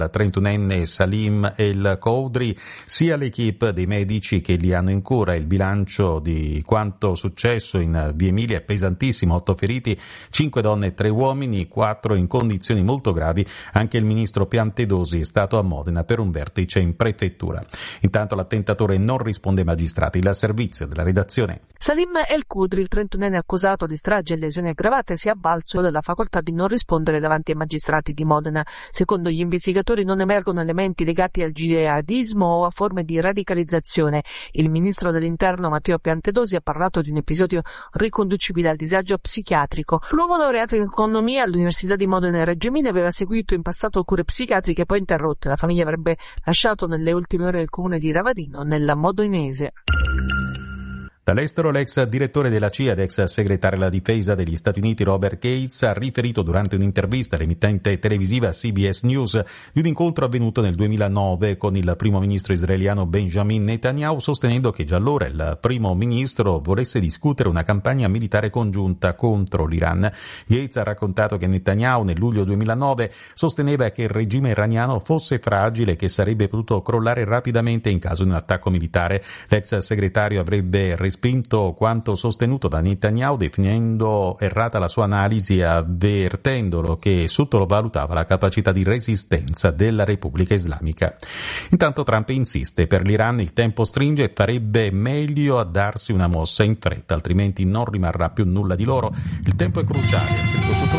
trentunenne Salim El Khoudry, sia l'equipe dei medici che li hanno in cura. Il bilancio di quanto successo in Via Emilia è pesantissimo: 8 feriti, 5 donne e 3 uomini, 4 in condizioni molto gravi. Anche il ministro Piantedosi è stato a Modena per un vertice in prefettura. Intanto l'attentatore non risponde ai magistrati. Il servizio della redazione. Salim El Khoudry, il trentunenne accusato di strage e lesioni aggravate, si è avvalso della facoltà di non rispondere davanti ai magistrati di Modena. Secondo gli investigatori non emergono elementi legati al jihadismo o a forme di radicalizzazione. Il ministro dell'Interno Matteo Piantedosi ha parlato di un episodio riconducibile al disagio psichiatrico. L'uomo laureato in economia all'Università di Modena e Reggio Emilia aveva seguito in passato cure psichiatriche poi interrotte. La famiglia avrebbe lasciato nelle ultime ore il comune di Ravadino, nella Modenese. Dall'estero, l'ex direttore della CIA ed ex segretario alla difesa degli Stati Uniti Robert Gates ha riferito durante un'intervista all'emittente televisiva CBS News di un incontro avvenuto nel 2009 con il primo ministro israeliano Benjamin Netanyahu, sostenendo che già allora il primo ministro volesse discutere una campagna militare congiunta contro l'Iran. Gates ha raccontato che Netanyahu nel luglio 2009 sosteneva che il regime iraniano fosse fragile e che sarebbe potuto crollare rapidamente in caso di un attacco militare. L'ex segretario avrebbe respinto quanto sostenuto da Netanyahu, definendo errata la sua analisi e avvertendolo che sottovalutava la capacità di resistenza della Repubblica Islamica. Intanto Trump insiste: per l'Iran il tempo stringe e farebbe meglio a darsi una mossa in fretta, altrimenti non rimarrà più nulla di loro. Il tempo è cruciale, ha scritto su